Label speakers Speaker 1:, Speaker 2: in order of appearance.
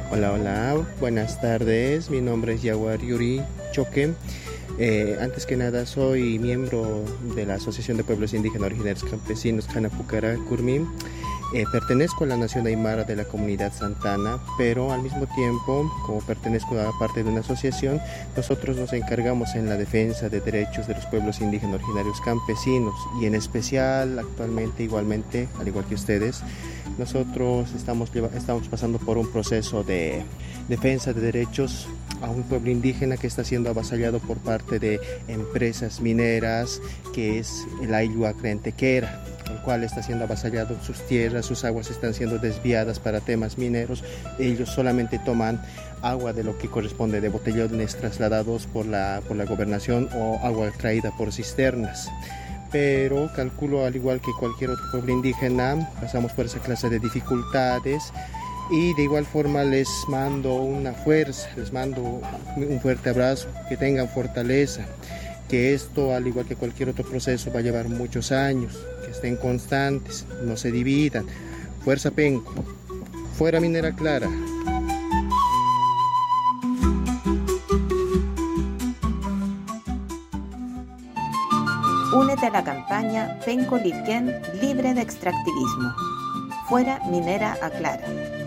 Speaker 1: Hola, hola, buenas tardes. Mi nombre es Yaguar Yuri Choque. Antes que nada, soy miembro de la Asociación de Pueblos Indígenas Originarios Campesinos Canapucara Curmí. Pertenezco a la nación aymara de la comunidad santana, pero al mismo tiempo, como pertenezco a parte de una asociación, nosotros nos encargamos en la defensa de derechos de los pueblos indígenas originarios campesinos y en especial actualmente, igualmente, al igual que ustedes, nosotros estamos pasando por un proceso de defensa de derechos a un pueblo indígena que está siendo avasallado por parte de empresas mineras, que es el Aylua Crentequera, el cual está siendo avasallado, sus tierras, sus aguas están siendo desviadas para temas mineros. Ellos solamente toman agua de lo que corresponde de botellones trasladados por la gobernación o agua traída por cisternas. Pero calculo, al igual que cualquier otro pueblo indígena, pasamos por esa clase de dificultades. Y de igual forma les mando una fuerza, les mando un fuerte abrazo, que tengan fortaleza, que esto, al igual que cualquier otro proceso, va a llevar muchos años, que estén constantes, no se dividan. Fuerza Penco, fuera Minera Clara.
Speaker 2: Únete a la campaña Penco Lirquén libre de extractivismo. Fuera Minera Aclara.